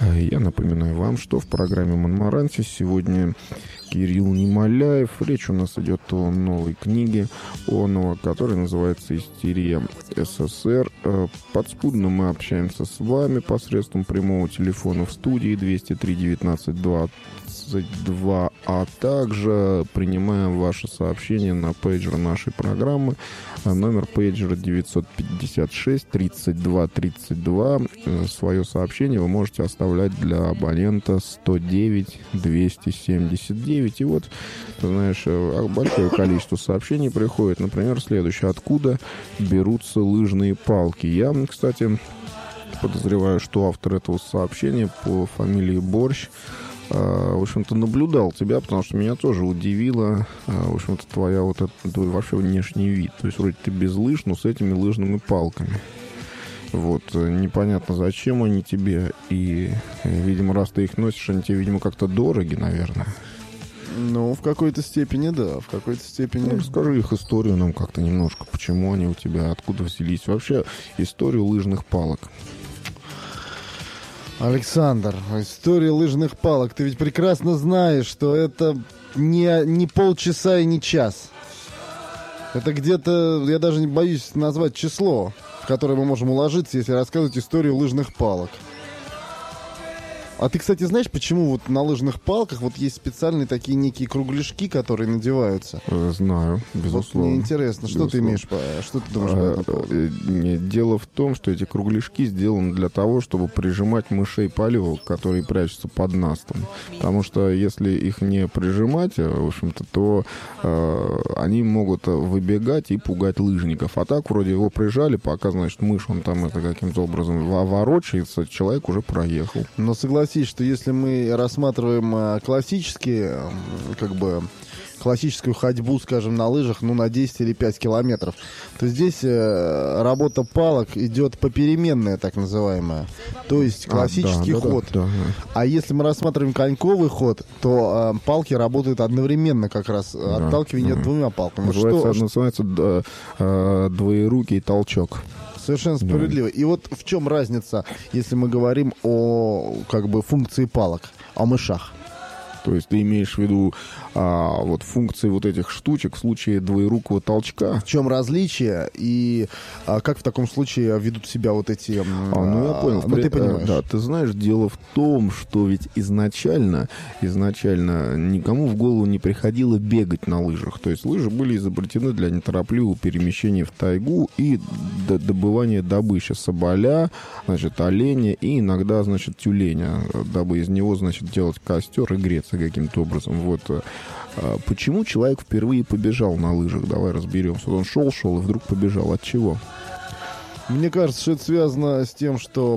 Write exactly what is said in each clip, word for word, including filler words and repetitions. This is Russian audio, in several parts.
Я напоминаю вам, что в программе «Монмаранси» сегодня Кирилл Немоляев. Речь у нас идет о новой книге, о новой, которая называется «Истерия СССР». Подспудно мы общаемся с вами посредством прямого телефона в студии двести три девятнадцать двадцать два, а также принимаем ваши сообщения на пейджер нашей программы. Номер пейджера девятьсот пятьдесят шесть тридцать два тридцать два. Свое сообщение вы можете оставлять для абонента сто девять двести семьдесят девять. И вот, ты знаешь, большое количество сообщений приходит. Например, следующее. Откуда берутся лыжные палки? Я, кстати, подозреваю, что автор этого сообщения по фамилии Борщ в общем-то, наблюдал тебя, потому что меня тоже удивило, в общем-то, твоя вот этот, твой вообще внешний вид. То есть, вроде ты без лыж, но с этими лыжными палками. Вот, непонятно, зачем они тебе. И, видимо, раз ты их носишь, они тебе, видимо, как-то дороги, наверное. Ну, в какой-то степени, да, в какой-то степени. Ну, расскажи их историю нам как-то немножко. Почему они у тебя, откуда взялись? Вообще, историю лыжных палок. Александр, история лыжных палок. Ты ведь прекрасно знаешь, что это не, не полчаса и не час. Это где-то, я даже не боюсь назвать число, в которое мы можем уложиться, если рассказывать историю лыжных палок. А ты, кстати, знаешь, почему вот на лыжных палках вот есть специальные такие некие кругляшки, которые надеваются? Знаю, безусловно. Вот мне интересно, что безусловно. ты имеешь, что ты думаешь по этому поводу? Дело в том, что эти кругляшки сделаны для того, чтобы прижимать мышей полевок, которые прячутся под настом. Потому что если их не прижимать, в общем-то, то э, они могут выбегать и пугать лыжников. А так вроде его прижали, пока, значит, мышь, он там это каким-то образом ворочается, человек уже проехал. Но согласись, что если мы рассматриваем классические, как бы, классическую ходьбу, скажем, на лыжах, ну, на десять или пять километров, то здесь э, работа палок идет попеременная, так называемая. То есть классический а, да, ход. Да, да, да. А если мы рассматриваем коньковый ход, то э, палки работают одновременно, как раз да, отталкивание да. двумя палками. Называется, что, называется да, э, двоерукий толчок. Совершенно справедливо. Да. И вот в чем разница, если мы говорим о, как бы, функции палок, о мышах? То есть ты имеешь в виду а, вот функции вот этих штучек в случае двоерукого толчка? В чем различие и а, как в таком случае ведут себя вот эти... А, ну, я понял. Ну, ты понимаешь. Да, ты знаешь, дело в том, что ведь изначально, изначально никому в голову не приходило бегать на лыжах. То есть лыжи были изобретены для неторопливого перемещения в тайгу и добывания добычи соболя, значит, оленя и иногда, значит, тюленя, дабы из него, значит, делать костер и греться каким-то образом. Вот. Почему человек впервые побежал на лыжах? Давай разберемся. Он шел-шел и вдруг побежал. От чего? Мне кажется, что это связано с тем, что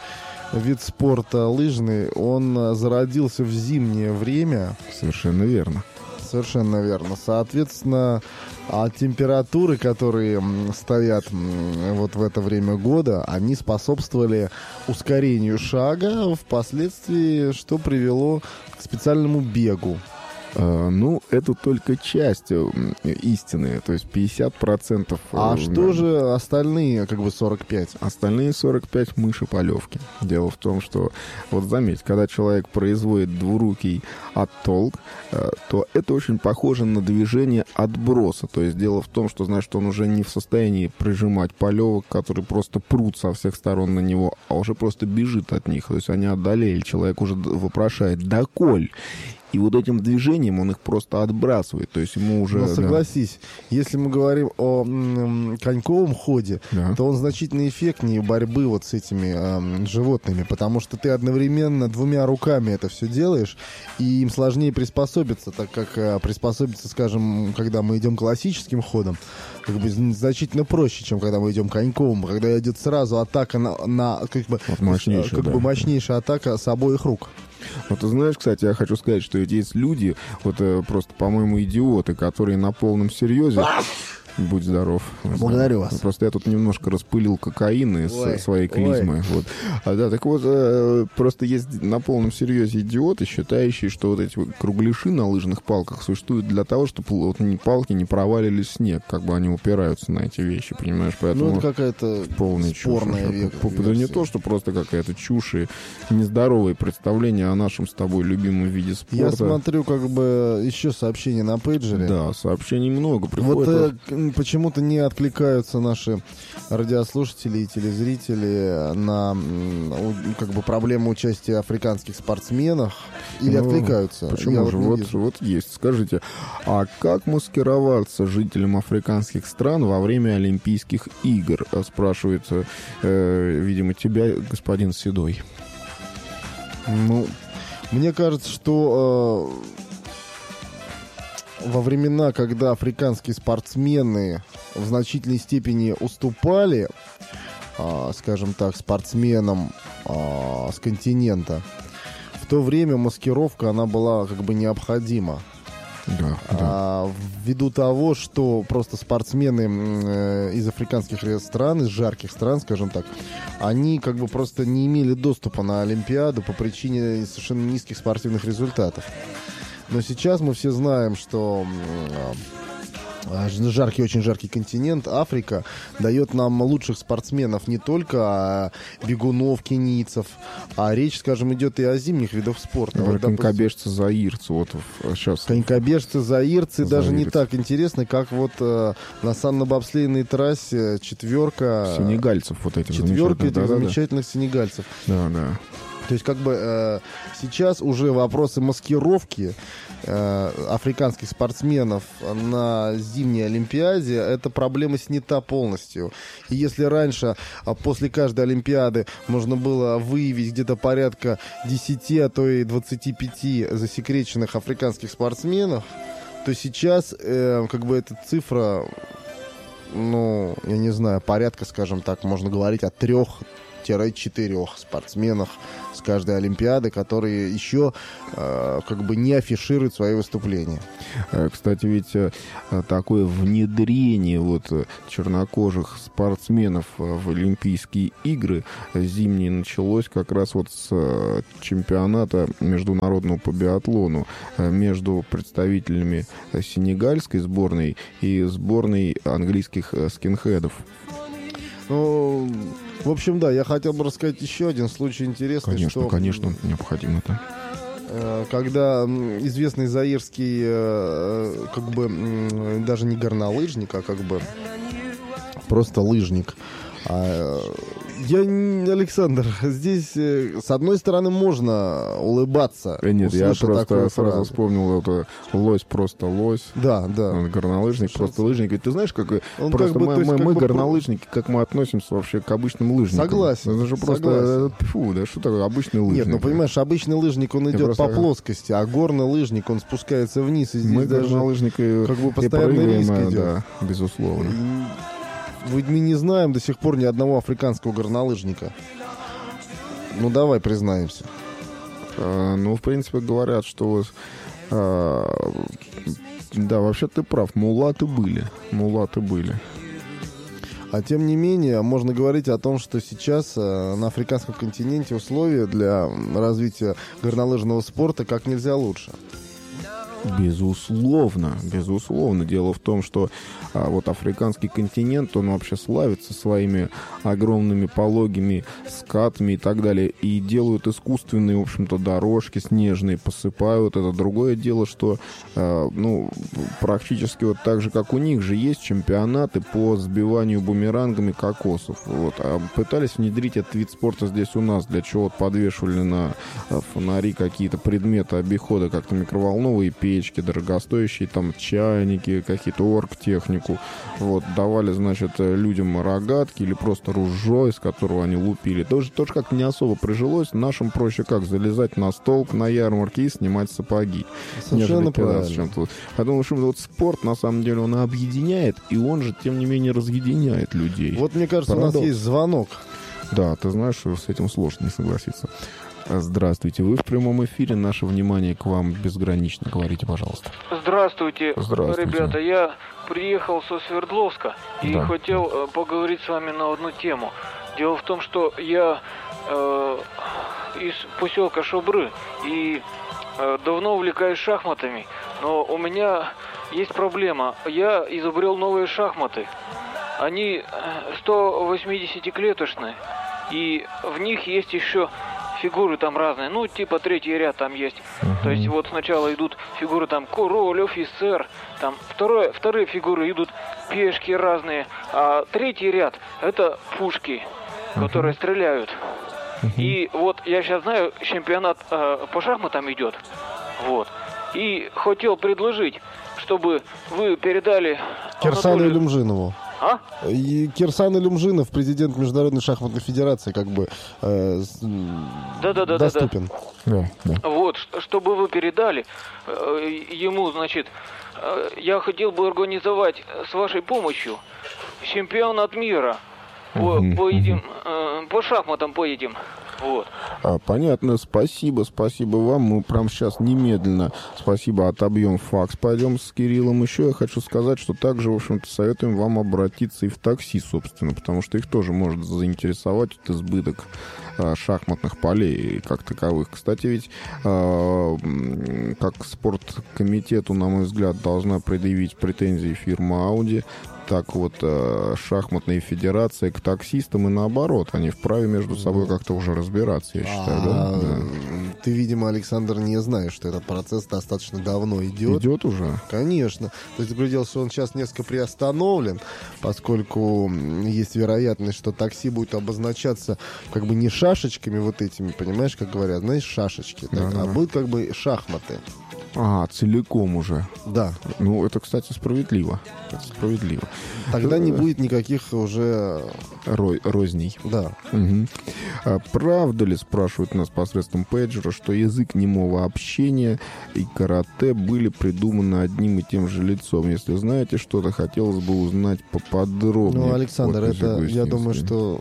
вид спорта лыжный, он зародился в зимнее время. Совершенно верно. Совершенно верно. Соответственно, а температуры, которые стоят вот в это время года, они способствовали ускорению шага, впоследствии что привело к специальному бегу. Uh, ну, это только часть истины, то есть пятьдесят процентов. А uh, что же остальные, как бы, сорок пять? Остальные сорок пять мыши-полевки. Дело в том, что, вот заметь, когда человек производит двурукий оттолк, uh, то это очень похоже на движение отброса. То есть дело в том, что, знаешь, что он уже не в состоянии прижимать полевок, которые просто прут со всех сторон на него, а уже просто бежит от них. То есть они одолели, человек уже вопрошает: «Доколь?» И вот этим движением он их просто отбрасывает. То есть ему уже... Но согласись, да. Если мы говорим о м, коньковом ходе, да. то он значительно эффектнее борьбы вот с этими э, животными, потому что ты одновременно двумя руками это все делаешь, и им сложнее приспособиться, так как э, приспособиться, скажем, когда мы идем классическим ходом, как бы значительно проще, чем когда мы идем коньковым, когда идет сразу атака на... на как бы, вот мощнейшая, как да. бы мощнейшая атака с обоих рук. Вот ты знаешь, кстати, я хочу сказать, что ведь есть люди, вот просто, по-моему, идиоты, которые на полном серьезе Будь здоров. Благодарю вас. Просто я тут немножко распылил кокаин из ой, своей клизмы. Вот. А, да, так вот, э, просто есть на полном серьезе идиоты, считающие, что вот эти вот кругляши на лыжных палках существуют для того, чтобы вот, палки не провалились в снег. Как бы они упираются на эти вещи, понимаешь? Поэтому ну, это какая-то спорная века. Да не то, что просто какая-то чушь и нездоровые представления о нашем с тобой любимом виде спорта. Я смотрю, как бы, еще сообщения на пейджере. Да, сообщений много приходит. Вот э, почему-то не откликаются наши радиослушатели и телезрители на как бы проблему участия африканских спортсменов. Или ну, откликаются? Почему же? Вот, вот, вот есть. Скажите, а как маскироваться жителям африканских стран во время Олимпийских игр? Спрашивает, э, видимо, тебя господин Седой. Ну, мне кажется, что э, во времена, когда африканские спортсмены в значительной степени уступали, э, скажем так, спортсменам э, с континента, в то время маскировка, она была как бы необходима. Да, да. А, ввиду того, что просто спортсмены э, из африканских стран, из жарких стран, скажем так, они как бы просто не имели доступа на Олимпиаду по причине совершенно низких спортивных результатов. Но сейчас мы все знаем, что э, жаркий, очень жаркий континент, Африка, дает нам лучших спортсменов не только бегунов, кенийцев, а речь, скажем, идет и о зимних видах спорта. Вот, конькобежцы, заирцы, вот сейчас. Конькобежцы, заирцы, даже не так интересно, как вот э, на санно-бобслейной трассе четверка... Сенегальцев вот этих Четверка этих да, замечательных да. сенегальцев. Да, да. То есть как бы э, сейчас уже вопросы маскировки э, африканских спортсменов на зимней Олимпиаде, эта проблема снята полностью. И если раньше, а после каждой Олимпиады, можно было выявить где-то порядка десяти, а то и двадцати пяти засекреченных африканских спортсменов, то сейчас э, как бы эта цифра, ну, я не знаю, порядка, скажем так, можно говорить о трех-четырех спортсменах с каждой Олимпиады, которые еще э, как бы не афишируют свои выступления. Кстати, ведь э, такое внедрение вот чернокожих спортсменов в Олимпийские игры зимние началось как раз вот с э, чемпионата международного по биатлону э, между представителями сенегальской сборной и сборной английских э, скинхедов. Ну, в общем, да, я хотел бы рассказать еще один случай интересный. Конечно, что, конечно, необходимо это. Когда известный заирский, как бы, даже не горнолыжник, а как бы просто лыжник. Я, Александр, здесь, с одной стороны, можно улыбаться. Нет, я просто сразу вспомнил, это лось просто лось. Да, да. Он горнолыжник, просто лыжник. И ты знаешь, как он просто как бы, мы, мы, как мы бы... горнолыжники, как мы относимся вообще к обычным лыжникам? Согласен. Это же просто, согласен. Фу, да что такое обычный лыжник? Нет, ну понимаешь, обычный лыжник, он идет просто... по плоскости, а горный лыжник, он спускается вниз. И здесь мы даже горнолыжники как бы постоянно риск идет. Да, безусловно. Мы не знаем до сих пор ни одного африканского горнолыжника. Ну, давай признаемся. А, ну, в принципе, говорят, что... А, да, вообще ты прав, мулаты были. Мулаты были. А тем не менее, можно говорить о том, что сейчас а, на африканском континенте условия для развития горнолыжного спорта как нельзя лучше. Безусловно, безусловно. Дело в том, что а, вот африканский континент, он вообще славится своими огромными пологими скатами и так далее. И делают искусственные, в общем-то, дорожки снежные, посыпают. Это другое дело, что, а, ну, практически вот так же, как у них же есть чемпионаты по сбиванию бумерангами кокосов. Вот. А пытались внедрить этот вид спорта здесь у нас, для чего вот подвешивали на фонари какие-то предметы обихода, как-то микроволновые печи, печки дорогостоящие, там чайники, какие-то оргтехнику. Вот, давали, значит, людям рогатки или просто ружье, из которого они лупили. Тоже, тоже как-то не особо прижилось. Нашим проще как залезать на столб на ярмарке и снимать сапоги. Совершенно правильно. Я думаю, что вот спорт, на самом деле, он объединяет, и он же, тем не менее, разъединяет людей. Вот, мне кажется, Парадокс. У нас есть звонок. Да, ты знаешь, с этим сложно не согласиться. Здравствуйте, вы в прямом эфире, наше внимание к вам безгранично. Говорите, пожалуйста. Здравствуйте, Здравствуйте. ребята, я приехал со Свердловска и да. хотел э, поговорить с вами на одну тему. Дело в том, что я э, из поселка Шобры и э, давно увлекаюсь шахматами, но у меня есть проблема. Я изобрел новые шахматы. Они сто восьмидесятиклеточные, и в них есть еще фигуры там разные, ну, типа третий ряд там есть. Uh-huh. То есть вот сначала идут фигуры там король, офицер, там второе, вторые фигуры идут пешки разные, а третий ряд это пушки, uh-huh. которые стреляют. Uh-huh. И вот я сейчас знаю, чемпионат э, по шахматам идет, вот. И хотел предложить, чтобы вы передали Кирсану Анатолию... Илюмжинову. А? И Кирсан Илюмжинов, президент Международной шахматной федерации, как бы э, да, да, да, доступен. Да, да. Вот, чтобы вы передали э, ему, значит, э, я хотел бы организовать с вашей помощью чемпионат мира. По, Uh-huh, поедем, uh-huh. э, по шахматам поедем. Вот. А, понятно, спасибо, спасибо вам. Мы прямо сейчас немедленно, спасибо, отобьем факс. Пойдем с Кириллом. Еще я хочу сказать, что также, в общем-то, советуем вам обратиться и в такси, собственно, потому что их тоже может заинтересовать вот избыток а, шахматных полей как таковых. Кстати, ведь а, как спорткомитету, на мой взгляд, должна предъявить претензии фирма Audi, так вот шахматные федерации к таксистам и наоборот. Они вправе между собой как-то уже разбираться, я считаю, да? да? Ты, видимо, Александр, не знаешь, что этот процесс достаточно давно идет. Идет уже? Конечно. То есть, другое дело, что он сейчас несколько приостановлен, поскольку есть вероятность, что такси будет обозначаться как бы не шашечками вот этими, понимаешь, как говорят, знаешь, шашечки, так, да, а да. будут как бы шахматы. А, целиком уже. Да. Ну, это, кстати, справедливо. Это справедливо. Тогда не будет никаких уже... Ро- розней. Да. Угу. А правда ли, спрашивают нас посредством пейджера, что язык немого общения и карате были придуманы одним и тем же лицом? Если знаете что-то, хотелось бы узнать поподробнее. Ну, Александр, вот, это, я думаю, что...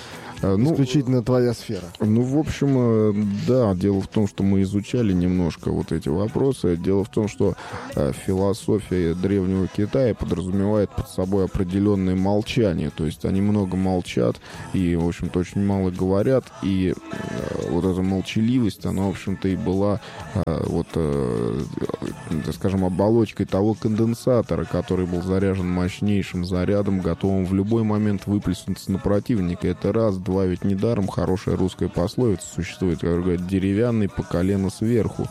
Ну, исключительно твоя сфера. Ну, в общем, да, дело в том, что мы изучали немножко вот эти вопросы. Дело в том, что э, философия древнего Китая подразумевает под собой определенное молчание. То есть они много молчат и, в общем-то, очень мало говорят. И э, вот эта молчаливость, она, в общем-то, и была э, вот, э, э, скажем, оболочкой того конденсатора, который был заряжен мощнейшим зарядом, готовым в любой момент выплеснуться на противника. Это раз, два. Ведь недаром хорошая русская пословица существует, которая говорит, деревянный по колено сверху.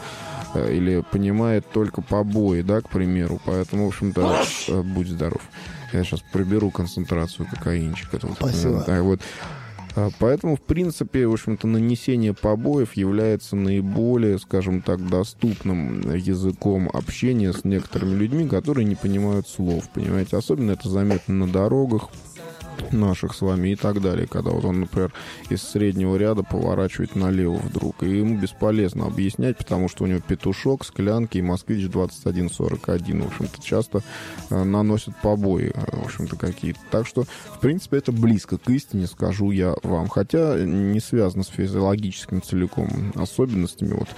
Или понимает только побои, да, к примеру. Поэтому, в общем-то, будь здоров. Я сейчас приберу концентрацию кокаинчика. Спасибо. Так, вот. Поэтому, в принципе, в общем-то, нанесение побоев является наиболее, скажем так, доступным языком общения с некоторыми людьми, которые не понимают слов, понимаете? Особенно это заметно на дорогах наших с вами и так далее, когда вот он, например, из среднего ряда поворачивает налево вдруг, и ему бесполезно объяснять, потому что у него петушок, склянки и москвич двадцать один сорок один, в общем-то, часто э, наносят побои, в общем-то, какие-то. Так что, в принципе, это близко к истине, скажу я вам, хотя не связано с физиологическими целиком особенностями, вот,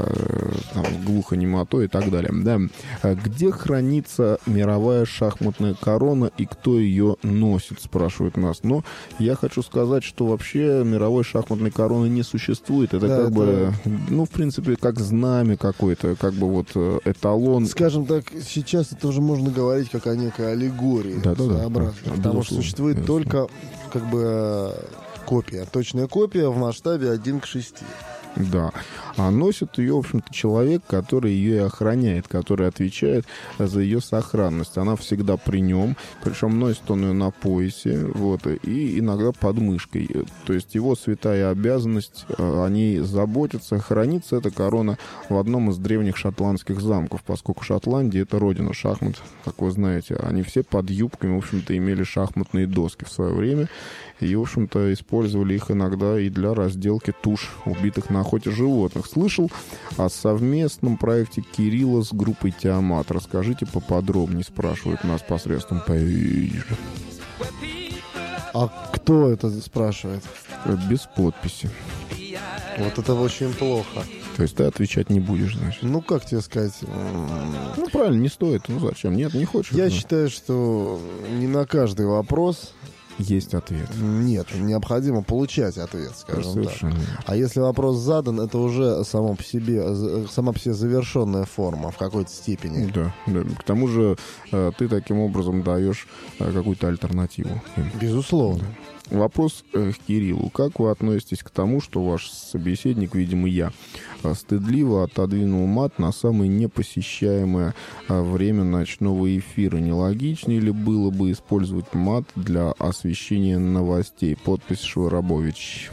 э, там, глухонемотой и так далее. Да. Где хранится мировая шахматная корона и кто ее носит, спрашивают нас. Но я хочу сказать, что вообще мировой шахматной короны не существует. Это да, как это... бы, ну, в принципе, как знамя какое-то, как бы вот эталон. Скажем так, сейчас это уже можно говорить как о некой аллегории. Да, да, да. Потому безусловно, что существует безусловно. Только как бы копия, точная копия в масштабе один к шести. Да. А носит ее, в общем-то, человек, который ее и охраняет, который отвечает за ее сохранность. Она всегда при нем, причем носит он ее на поясе, вот, и иногда под мышкой. То есть его святая обязанность о ней заботиться. Хранится эта корона в одном из древних шотландских замков, поскольку Шотландия — это родина шахмат, как вы знаете. Они все под юбками, в общем-то, имели шахматные доски в свое время. И, в общем-то, использовали их иногда и для разделки туш убитых на охоте животных. Слышал о совместном проекте Кирилла с группой Тиамат. Расскажите поподробнее, спрашивают нас посредством пейджа. А Кто это спрашивает? Без подписи. Вот это очень плохо. То есть ты отвечать не будешь, значит? Ну, как тебе сказать? Ну, правильно, не стоит. Ну, зачем? Нет, не хочешь? Я ну. считаю, что не на каждый вопрос есть ответ. Нет, необходимо получать ответ, скажем Совершенно. так. А если вопрос задан, это уже само по себе, сама по себе завершенная форма в какой-то степени. Да, да. К тому же ты таким образом даешь какую-то альтернативу. Безусловно. Вопрос э, к Кириллу. Как вы относитесь к тому, что ваш собеседник, видимо, я, стыдливо отодвинул мат на самое непосещаемое время ночного эфира? Нелогичнее ли было бы использовать мат для освещения новостей? Подпись Шварабович.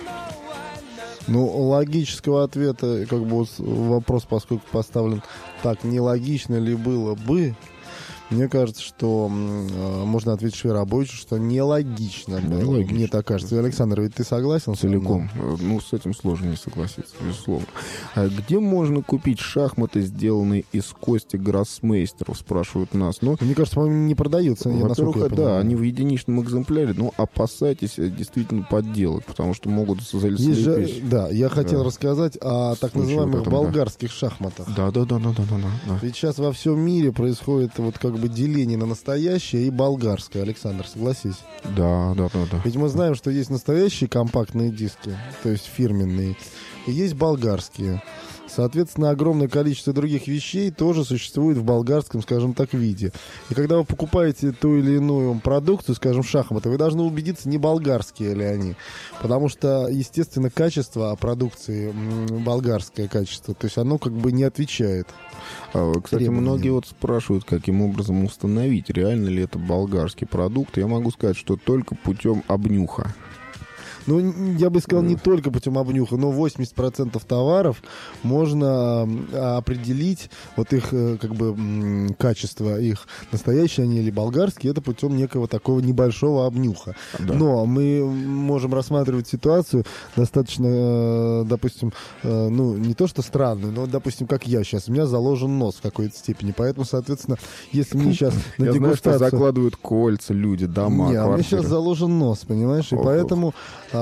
Ну, логического ответа, как бы вот вопрос, поскольку поставлен так, нелогично ли было бы, мне кажется, что э, можно ответить Шварабовичу, что нелогично. Нелогично. Мне так кажется. Александр, ведь ты согласен? Целиком. Ну, с этим сложно не согласиться, безусловно. А где можно купить шахматы, сделанные из кости гроссмейстеров, спрашивают нас. Но, мне кажется, по-моему, не продаются. Во-первых, да, они в единичном экземпляре, но опасайтесь действительно подделать, потому что могут залезть. Же, да, я хотел да. рассказать о так Случай называемых этом, болгарских да. шахматах. Да, да, да, да, да, да, да. Ведь сейчас во всем мире происходит вот как бы деление на настоящее и болгарское. Александр, согласись? Да, да, да, да. Ведь мы знаем, что есть настоящие компактные диски, то есть фирменные, и есть болгарские. Соответственно, огромное количество других вещей тоже существует в болгарском, скажем так, виде. И когда вы покупаете ту или иную продукцию, скажем, шахматы, вы должны убедиться, не болгарские ли они. Потому что, естественно, качество продукции, болгарское качество, то есть оно как бы не отвечает. А, кстати, многие вот спрашивают, каким образом установить, реально ли это болгарский продукт. Я могу сказать, что только путем обнюха. Ну, я бы сказал, не только путем обнюха, но восемьдесят процентов товаров можно определить, вот их, как бы, качество их, настоящие они или болгарские, это путем некого такого небольшого обнюха. Да. Но мы можем рассматривать ситуацию достаточно, допустим, ну, не то что странную, но, допустим, как я сейчас, у меня заложен нос в какой-то степени, поэтому, соответственно, если мне сейчас на я дегустацию... знаю, что закладывают кольца люди, дома, Не, квартиры. у меня сейчас заложен нос, понимаешь, и ох, поэтому...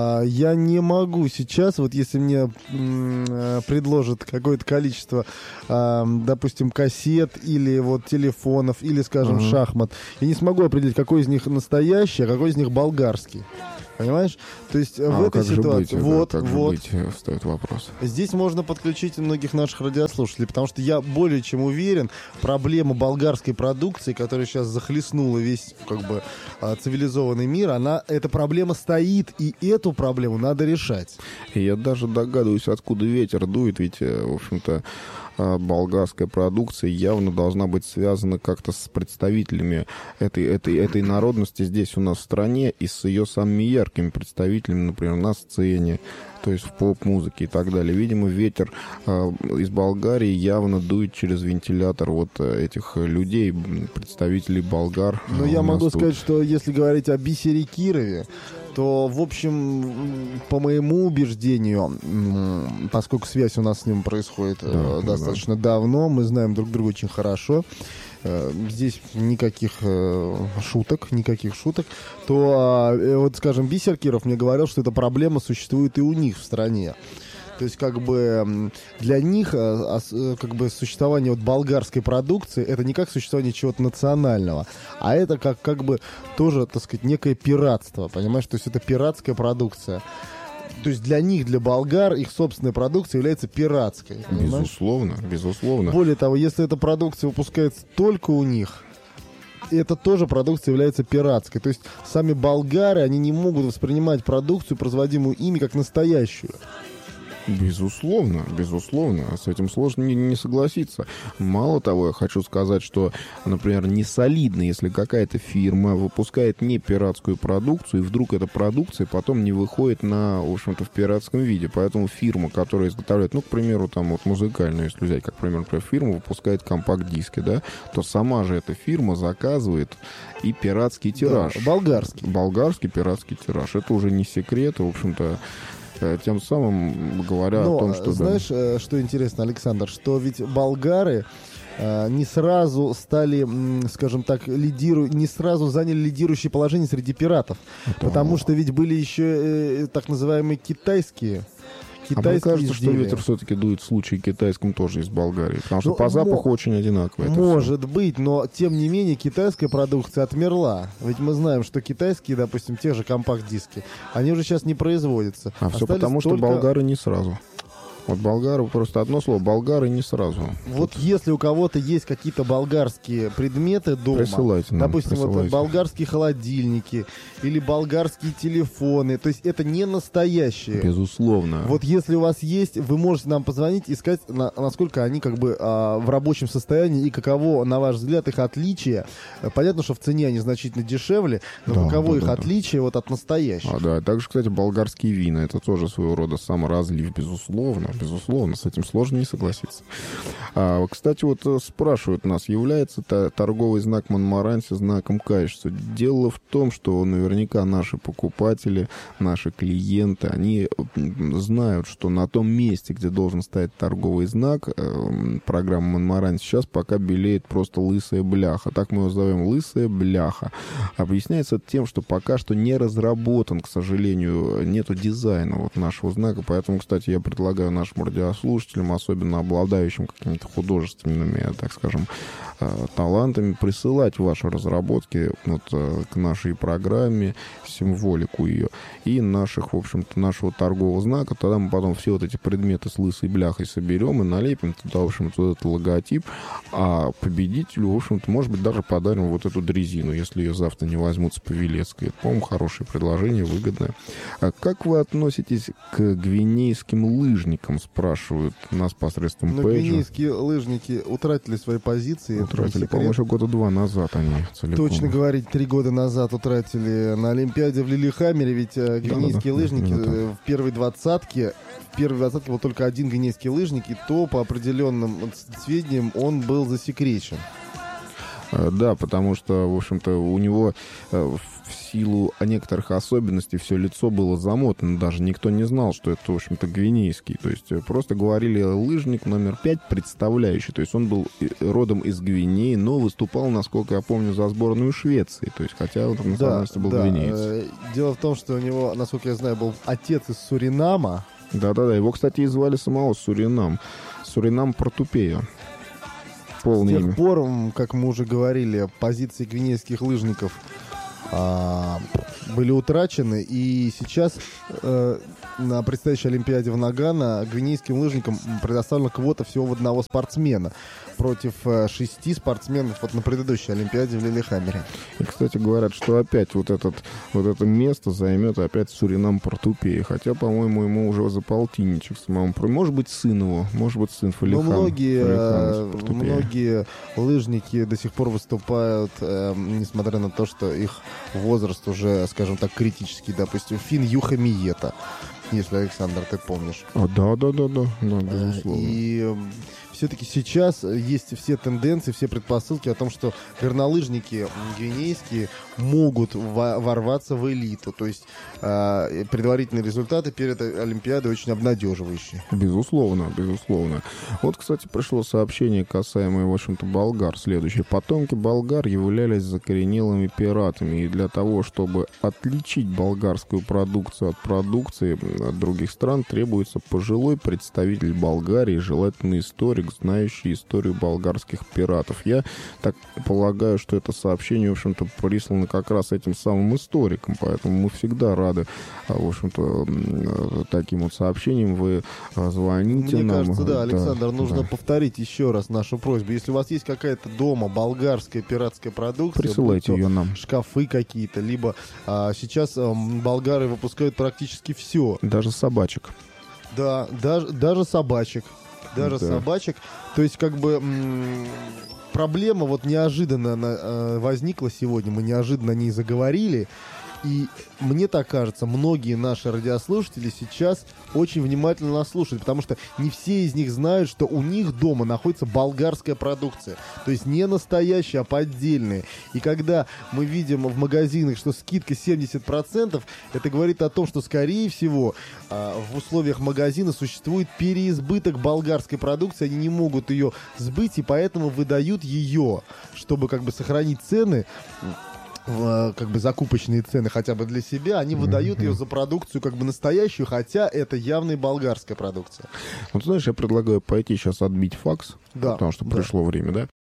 Я не могу сейчас, вот если мне м, предложат какое-то количество, э, допустим, кассет или вот телефонов, или, скажем, uh-huh. шахмат, я не смогу определить, какой из них настоящий, а какой из них болгарский. Понимаешь? То есть а в этой ситуации... Быть, вот, как вот. Быть, встает вопрос. Здесь можно подключить многих наших радиослушателей, потому что я более чем уверен, проблема болгарской продукции, которая сейчас захлестнула весь как бы цивилизованный мир, она, эта проблема стоит, и эту проблему надо решать. И я даже догадываюсь, откуда ветер дует, ведь, в общем-то, болгарская продукция явно должна быть связана как-то с представителями этой, этой, этой народности здесь у нас в стране и с ее самыми яркими представителями, например, на сцене, то есть в поп-музыке и так далее. Видимо, ветер э, из Болгарии явно дует через вентилятор вот этих людей, представителей болгар. Но я могу тут. сказать, что если говорить о Бисере Кирове, то, в общем, по моему убеждению, поскольку связь у нас с ним происходит да, достаточно да. давно, мы знаем друг друга очень хорошо, здесь никаких шуток, никаких шуток, то, вот, скажем, Бисер Киров мне говорил, что эта проблема существует и у них в стране. То есть, как бы, для них, как бы, существование вот болгарской продукции, это не как существование чего-то национального, а это как, как бы, тоже, так сказать, некое пиратство, понимаешь? То есть, это пиратская продукция. То есть, для них, для болгар, их собственная продукция является пиратской. Понимаешь? Безусловно, безусловно. Более того, если эта продукция выпускается только у них, это тоже продукция является пиратской. То есть, сами болгары, они не могут воспринимать продукцию, производимую ими, как настоящую. Безусловно, безусловно. С этим сложно не, не согласиться. Мало того, я хочу сказать, что, например, не солидно, если какая-то фирма выпускает не пиратскую продукцию, и вдруг эта продукция потом не выходит на, в общем-то, в пиратском виде. Поэтому фирма, которая изготовляет, ну, к примеру, там вот музыкальную, если взять, как пример, например, фирма выпускает компакт-диски, да, то сама же эта фирма заказывает и пиратский тираж. Да, болгарский. Болгарский пиратский тираж. Это уже не секрет, в общем-то, тем самым говоря Но, о том, что... знаешь, да. что интересно, Александр, что ведь болгары не сразу стали, скажем так, лидиру... не сразу заняли лидирующее положение среди пиратов. Это потому что ведь были еще э, так называемые китайские. А мне кажется, изделия. Что ветер все-таки дует в случае китайском тоже из Болгарии. Потому что ну, по запаху мо- очень одинаково. Может быть, но тем не менее китайская продукция отмерла. Ведь мы знаем, что китайские, допустим, те же компакт-диски, они уже сейчас не производятся. А все потому, только... что болгары не сразу. Вот болгары, просто одно слово, болгары не сразу. Вот Тут... если у кого-то есть какие-то болгарские предметы дома, присылайте нам, допустим, присылайте. Вот болгарские холодильники или болгарские телефоны, то есть это не настоящие. Безусловно. Вот если у вас есть, вы можете нам позвонить и сказать, на, насколько они как бы а, в рабочем состоянии и каково, на ваш взгляд, их отличие. Понятно, что в цене они значительно дешевле, но да, каково да, их да, отличие да. вот от настоящих. А, да, также, кстати, болгарские вина, это тоже своего рода саморазлив, безусловно. Безусловно, с этим сложно не согласиться. А, кстати, вот спрашивают нас, является торговый знак Монмаранси знаком качества? Дело в том, что наверняка наши покупатели, наши клиенты, они знают, что на том месте, где должен стоять торговый знак э, программы Монмаранси, сейчас пока белеет просто лысая бляха. Так мы его зовем, лысая бляха. Объясняется это тем, что пока что не разработан, к сожалению, нету дизайна вот нашего знака. Поэтому, кстати, я предлагаю нашим радиослушателям, особенно обладающим какими-то художественными, так скажем, талантами, присылать ваши разработки вот, к нашей программе, символику ее и наших, в общем-то, нашего торгового знака. Тогда мы потом все вот эти предметы с лысой бляхой соберем и налепим туда, в общем-то, вот этот логотип. А победителю, в общем-то, может быть, даже подарим вот эту дрезину, если ее завтра не возьмут с Павелецкой. Это, по-моему, хорошее предложение, выгодное. А как вы относитесь к гвинейским лыжникам, спрашивают нас посредством Но пейджа. Гвинейские лыжники утратили свои позиции. Утратили, по-моему, еще года два назад они целиком. Точно говорить, три года назад утратили на Олимпиаде в Лилихаммере, ведь да, гвинейские да, лыжники да, да. в первой двадцатке, в первой двадцатке был только один гвинейский лыжник, и то, по определенным сведениям, он был засекречен. Да, потому что, в общем-то, у него в силу некоторых особенностей все лицо было замотано. Даже никто не знал, что это, в общем-то, гвинейский. То есть просто говорили лыжник номер пять, представляющий. То есть он был родом из Гвинеи, но выступал, насколько я помню, за сборную Швеции. То есть хотя он там национальности был да. гвинеец. Дело в том, что у него, насколько я знаю, был отец из Суринама. Да-да-да, его, кстати, и звали самого Суринам. Суринам Портупея. Полное С тех имя. пор, как мы уже говорили, позиции гвинейских лыжников а, были утрачены, и сейчас э, на предстоящей Олимпиаде в Нагано гвинейским лыжникам предоставлена квота всего в одного спортсмена против э, шести спортсменов вот на предыдущей Олимпиаде в Лилихаммере. И, кстати, говорят, что опять вот, этот, вот это место займет опять Суринам Портупея, хотя, по-моему, ему уже за полтинничек самому. Может быть, сын его, может быть, сын Фалихан. Но многие, Фалихан многие лыжники до сих пор выступают, э, несмотря на то, что их возраст уже, скажем так, критический. Допустим, Фин Юха Миета, если, Александр, ты помнишь. А, да, да, да, да, да, безусловно. И все-таки сейчас есть все тенденции, все предпосылки о том, что горнолыжники гвинейские могут во- ворваться в элиту. То есть э, предварительные результаты перед Олимпиадой очень обнадеживающие. Безусловно, безусловно. Вот, кстати, пришло сообщение, касаемое, в общем-то, болгар. Следующее. Потомки болгар являлись закоренелыми пиратами. И для того, чтобы отличить болгарскую продукцию от продукции от других стран, требуется пожилой представитель Болгарии, желательно историк, знающий историю болгарских пиратов. Я так полагаю, что это сообщение, в общем-то, прислано как раз этим самым историкам, поэтому мы всегда рады, в общем-то, таким вот сообщениям. Вы звоните Мне нам. Мне кажется, да, да, Александр, нужно да. повторить еще раз нашу просьбу. Если у вас есть какая-то дома болгарская пиратская продукция, присылайте ее нам. Шкафы какие-то, либо а, сейчас а, болгары выпускают практически все. Даже собачек. Да, даже, даже собачек. Даже да. собачек. То есть, как бы, м- проблема вот неожиданно она, э, возникла сегодня. Мы неожиданно о ней заговорили. И мне так кажется, многие наши радиослушатели сейчас очень внимательно нас слушают, потому что не все из них знают, что у них дома находится болгарская продукция. То есть не настоящая, а поддельная. И когда мы видим в магазинах, что скидка семьдесят процентов, это говорит о том, что, скорее всего, в условиях магазина существует переизбыток болгарской продукции, они не могут ее сбыть, и поэтому выдают ее, чтобы как бы сохранить цены, как бы закупочные цены хотя бы для себя, они выдают ее за продукцию как бы настоящую, хотя это явно и болгарская продукция. Вот знаешь, я предлагаю пойти сейчас отбить факс, да, потому что да. пришло время, да?